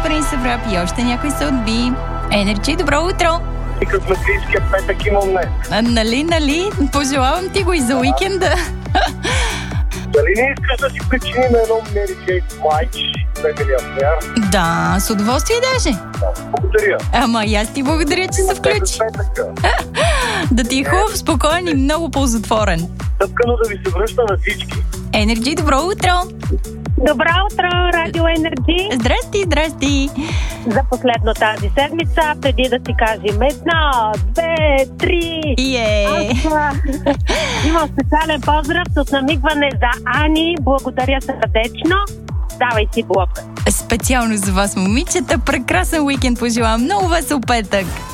Принц Рап и още някой се отби. Енерджи, добро утро! И късметлийския петък имам не. Нали? Пожелавам ти го и за уикенда. Дали не искаш да си причини на едно Mary Kate Майч, да е милиардер? Да, с удоволствие даже. Благодаря. Ама и аз ти благодаря, че се включи. Да ти е хубав, спокоен и много ползотворен. Тъпкано да ви се връща на всички. Енерджи, добро утро! Добро утро, Радио Енерджи! Здрасти! За последно тази седмица, преди да си кажем 1, 2, 3... Имам специален поздрав с намигване за Ани. Благодаря сърдечно. Давай си блок. Специално за вас, момичета. Прекрасен уикенд пожелавам. Много весел петък!